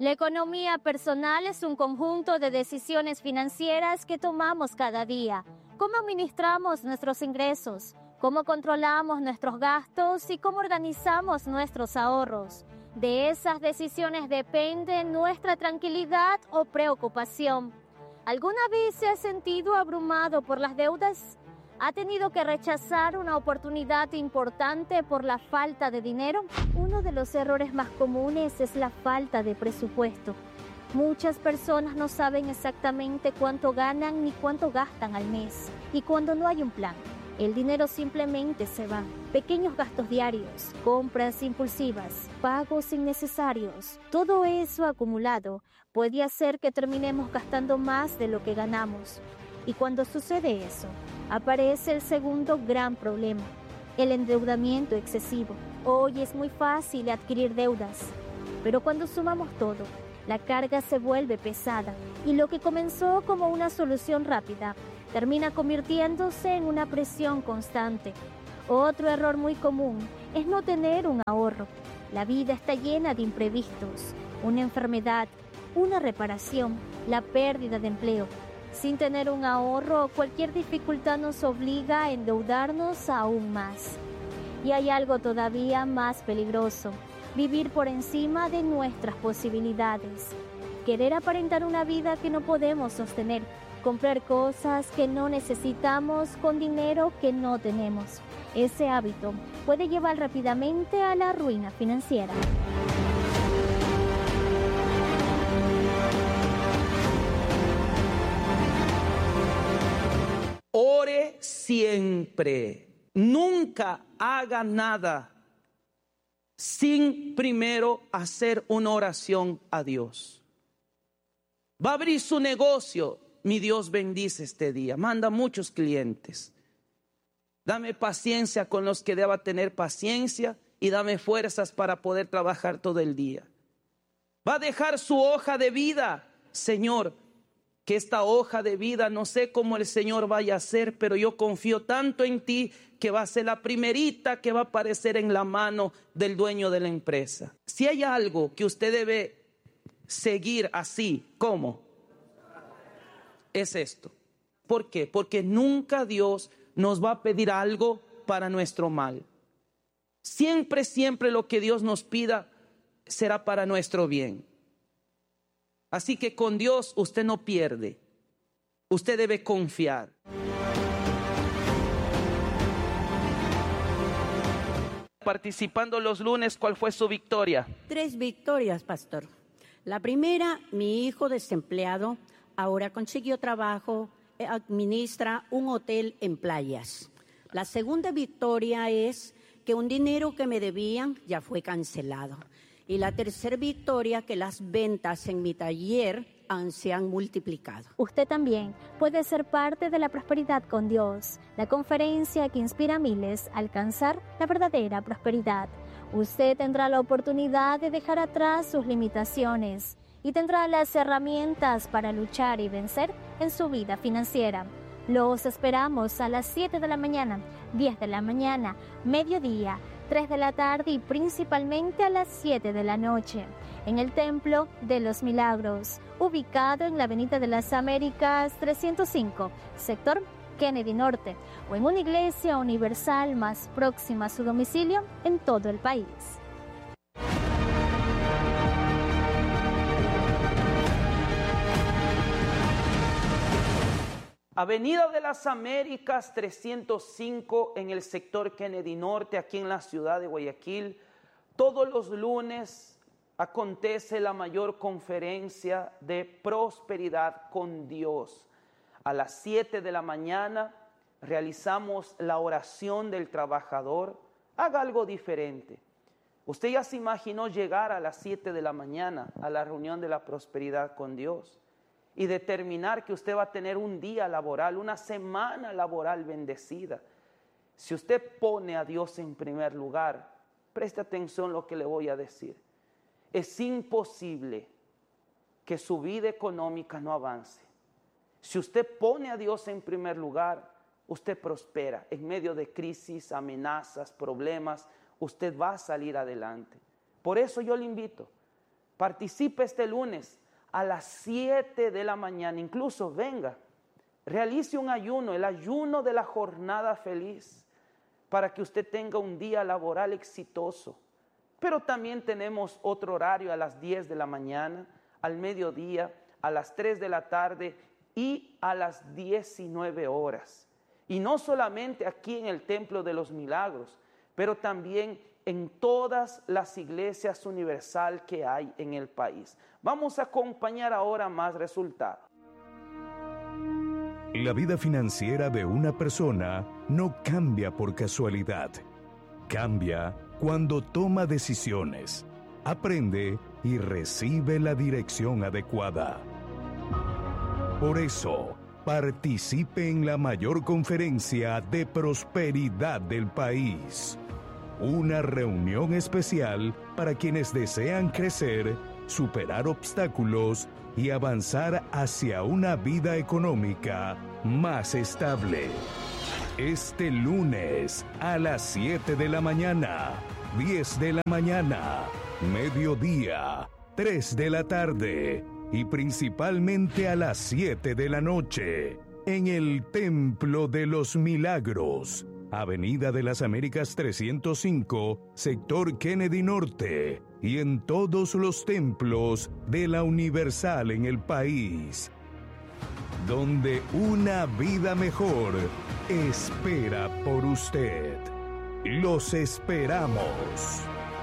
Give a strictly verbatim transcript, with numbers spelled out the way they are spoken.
La economía personal es un conjunto de decisiones financieras que tomamos cada día. ¿Cómo administramos nuestros ingresos? ¿Cómo controlamos nuestros gastos? ¿Y cómo organizamos nuestros ahorros? De esas decisiones depende nuestra tranquilidad o preocupación. ¿Alguna vez se ha sentido abrumado por las deudas? ¿Ha tenido que rechazar una oportunidad importante por la falta de dinero? Uno de los errores más comunes es la falta de presupuesto. Muchas personas no saben exactamente cuánto ganan ni cuánto gastan al mes. Y cuando no hay un plan, el dinero simplemente se va. Pequeños gastos diarios, compras impulsivas, pagos innecesarios. Todo eso acumulado puede hacer que terminemos gastando más de lo que ganamos. Y cuando sucede eso, aparece el segundo gran problema, el endeudamiento excesivo. Hoy es muy fácil adquirir deudas, pero cuando sumamos todo, la carga se vuelve pesada y lo que comenzó como una solución rápida termina convirtiéndose en una presión constante. Otro error muy común es no tener un ahorro. La vida está llena de imprevistos, una enfermedad, una reparación, la pérdida de empleo. Sin tener un ahorro, cualquier dificultad nos obliga a endeudarnos aún más. Y hay algo todavía más peligroso: vivir por encima de nuestras posibilidades. Querer aparentar una vida que no podemos sostener. Comprar cosas que no necesitamos con dinero que no tenemos. Ese hábito puede llevar rápidamente a la ruina financiera. Ore siempre. Nunca haga nada sin primero hacer una oración a Dios. Va a abrir su negocio. Mi Dios bendice este día. Manda muchos clientes. Dame paciencia con los que deba tener paciencia y dame fuerzas para poder trabajar todo el día. Va a dejar su hoja de vida. Señor, que esta hoja de vida, no sé cómo el Señor vaya a hacer, pero yo confío tanto en ti que va a ser la primerita que va a aparecer en la mano del dueño de la empresa. Si hay algo que usted debe seguir así, ¿cómo? Es esto. ¿Por qué? Porque nunca Dios nos va a pedir algo para nuestro mal. Siempre, siempre lo que Dios nos pida será para nuestro bien. Así que con Dios usted no pierde. Usted debe confiar. Participando los lunes, ¿cuál fue su victoria? Tres victorias, pastor. La primera, mi hijo desempleado ahora consiguió trabajo, administra un hotel en playas. La segunda victoria es que un dinero que me debían ya fue cancelado. Y la tercera victoria, que las ventas en mi taller han, se han multiplicado. Usted también puede ser parte de la prosperidad con Dios, la conferencia que inspira a miles a alcanzar la verdadera prosperidad. Usted tendrá la oportunidad de dejar atrás sus limitaciones y tendrá las herramientas para luchar y vencer en su vida financiera. Los esperamos a las siete de la mañana, diez de la mañana, mediodía, tres de la tarde y principalmente a las siete de la noche, en el Templo de los Milagros, ubicado en la Avenida de las Américas trescientos cinco, sector Kennedy Norte, o en una iglesia universal más próxima a su domicilio en todo el país. Avenida de las Américas trescientos cinco en el sector Kennedy Norte, aquí en la ciudad de Guayaquil. Todos los lunes acontece la mayor conferencia de prosperidad con Dios. A las siete de la mañana realizamos la oración del trabajador. Haga algo diferente. Usted ya se imaginó llegar a las siete de la mañana a la reunión de la prosperidad con Dios y determinar que usted va a tener un día laboral, una semana laboral bendecida. Si usted pone a Dios en primer lugar, preste atención a lo que le voy a decir. Es imposible que su vida económica no avance. Si usted pone a Dios en primer lugar, usted prospera. En medio de crisis, amenazas, problemas, usted va a salir adelante. Por eso yo le invito, Participe este lunes a las siete de la mañana. Incluso venga, realice un ayuno, el ayuno de la jornada feliz, para que usted tenga un día laboral exitoso. Pero también tenemos otro horario a las diez de la mañana, al mediodía, a las tres de la tarde y a las diecinueve horas. Y no solamente aquí en el Templo de los Milagros, pero también en todas las iglesias universal que hay en el país. Vamos a acompañar ahora más resultados. La vida financiera de una persona no cambia por casualidad. Cambia cuando toma decisiones, aprende y recibe la dirección adecuada. Por eso, participe en la mayor conferencia de prosperidad del país. Una reunión especial para quienes desean crecer, superar obstáculos y avanzar hacia una vida económica más estable. Este lunes a las siete de la mañana, diez de la mañana, mediodía, tres de la tarde y principalmente a las siete de la noche en el Templo de los Milagros, Avenida de las Américas trescientos cinco, Sector Kennedy Norte, y en todos los templos de la Universal en el país, donde una vida mejor espera por usted. Los esperamos.